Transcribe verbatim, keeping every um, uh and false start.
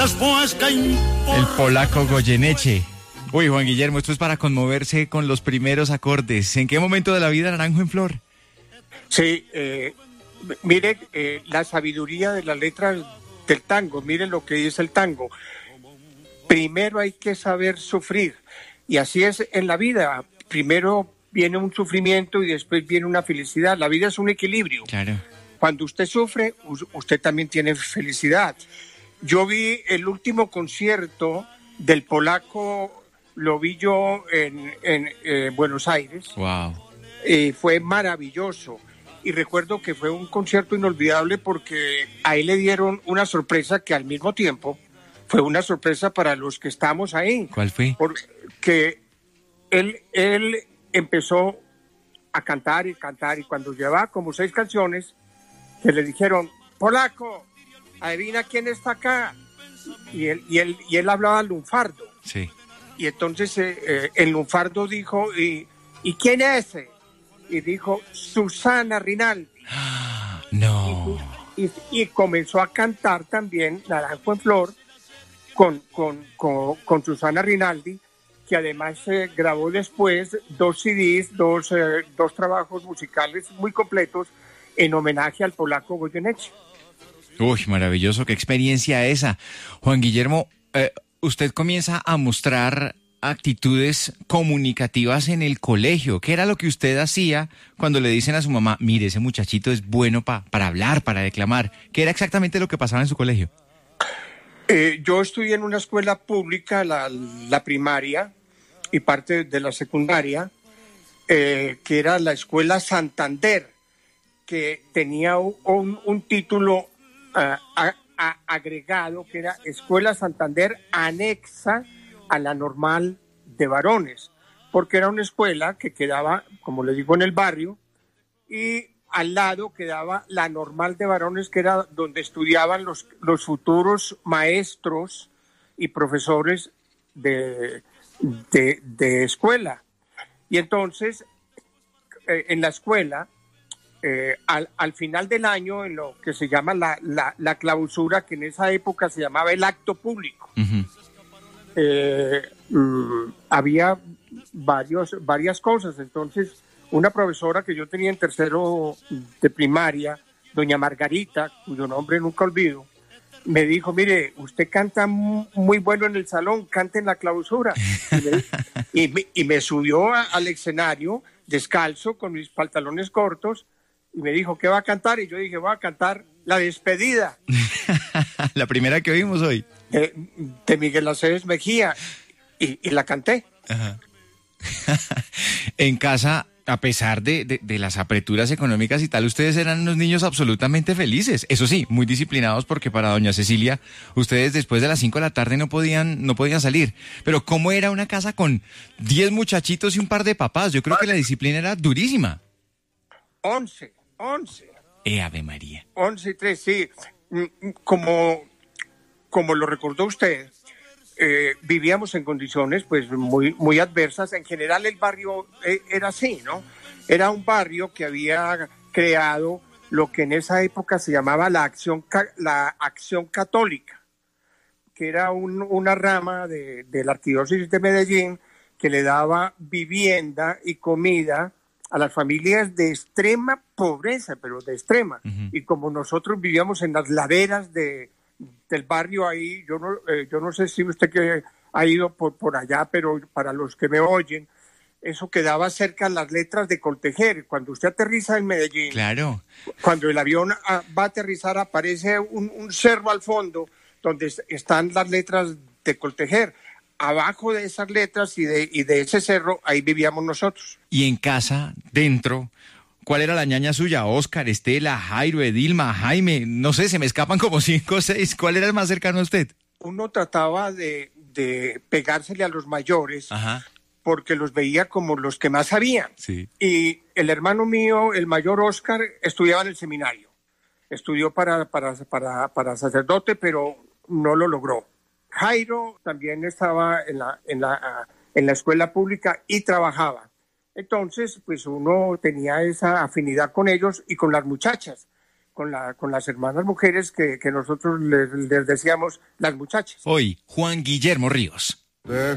pues que importa. El polaco Goyeneche. Uy, Juan Guillermo, esto es para conmoverse con los primeros acordes. ¿En qué momento de la vida Naranjo en Flor? Sí, eh, mire eh, la sabiduría de las letras del tango, miren lo que dice el tango. Primero hay que saber sufrir, y así es en la vida. Primero viene un sufrimiento y después viene una felicidad. La vida es un equilibrio. Claro. Cuando usted sufre, usted también tiene felicidad. Yo vi el último concierto del polaco, lo vi yo en, en eh, Buenos Aires. Wow. Eh, fue maravilloso. Y recuerdo que fue un concierto inolvidable porque a él le dieron una sorpresa que al mismo tiempo fue una sorpresa para los que estamos ahí. ¿Cuál fue? Porque él, él empezó a cantar y cantar, y cuando llevaba como seis canciones, que le dijeron, polaco, adivina quién está acá. Y él, y él, y él hablaba lunfardo. Sí. Y entonces eh, eh, el lunfardo dijo, ¿y, ¿y quién es ese? Y dijo, Susana Rinaldi. No. Y, y, y comenzó a cantar también Naranjo en Flor con, con, con, con Susana Rinaldi, que además eh, grabó después dos C Ds, dos, eh, dos trabajos musicales muy completos en homenaje al polaco Goyeneche. Uy, maravilloso, qué experiencia esa. Juan Guillermo, eh, usted comienza a mostrar actitudes comunicativas en el colegio. ¿Qué era lo que usted hacía cuando le dicen a su mamá, mire, ese muchachito es bueno pa, para hablar, para declamar? ¿Qué era exactamente lo que pasaba en su colegio? Eh, yo estudié en una escuela pública, la, la primaria y parte de la secundaria, eh, que era la Escuela Santander, que tenía un, un, un título uh, a, a, agregado, que era Escuela Santander anexa a la normal de varones, porque era una escuela que quedaba, como le digo, en el barrio, y al lado quedaba la normal de varones, que era donde estudiaban los, los futuros maestros y profesores de, de, de escuela. Y entonces, eh, en la escuela, Eh, al, al final del año, en lo que se llama la, la, la clausura, que en esa época se llamaba el acto público, uh-huh. eh, mm, había varios, varias cosas. Entonces, una profesora que yo tenía en tercero de primaria, doña Margarita, cuyo nombre nunca olvido, me dijo, mire, usted canta muy bueno en el salón, cante en la clausura. Y me, y me, y me subió a, al escenario descalzo, con mis pantalones cortos, y me dijo, ¿qué va a cantar? Y yo dije, voy a cantar La Despedida. La primera que oímos hoy. De, de Miguel Aceves Mejía. Y, y la canté. Ajá. En casa, a pesar de, de, de las apreturas económicas y tal, ustedes eran unos niños absolutamente felices. Eso sí, muy disciplinados, porque para doña Cecilia, ustedes después de las cinco de la tarde no podían, no podían salir. Pero ¿cómo era una casa con diez muchachitos y un par de papás? Yo creo que la disciplina era durísima. Once. Once. ¡Eh, Ave María! Once y tres, sí. Como, como lo recordó usted, eh, vivíamos en condiciones pues muy, muy adversas. En general el barrio eh, era así, ¿no? Era un barrio que había creado lo que en esa época se llamaba la Acción, la Acción Católica, que era un, una rama de, de la Arquidiócesis de Medellín que le daba vivienda y comida a las familias de extrema pobreza, pero de extrema. Uh-huh. Y como nosotros vivíamos en las laderas de, del barrio ahí, yo no, eh, yo no sé si usted que ha ido por, por allá, pero para los que me oyen, eso quedaba cerca de las letras de Coltejer. Cuando usted aterriza en Medellín, claro, cuando el avión a, va a aterrizar, aparece un, un cerro al fondo donde están las letras de Coltejer. Abajo de esas letras y de, y de ese cerro, ahí vivíamos nosotros. Y en casa, dentro, ¿cuál era la ñaña suya? Óscar, Estela, Jairo, Edilma, Jaime, no sé, se me escapan como cinco o seis. ¿Cuál era el más cercano a usted? Uno trataba de, de pegársele a los mayores. Ajá. Porque los veía como los que más sabían. Sí. Y el hermano mío, el mayor Óscar, estudiaba en el seminario. Estudió para, para, para, para sacerdote, pero no lo logró. Jairo también estaba en la, en la, en la escuela pública y trabajaba. Entonces, pues uno tenía esa afinidad con ellos y con las muchachas. con, la, con las hermanas mujeres que, que nosotros les, les decíamos las muchachas. Hoy, Juan Guillermo Ríos.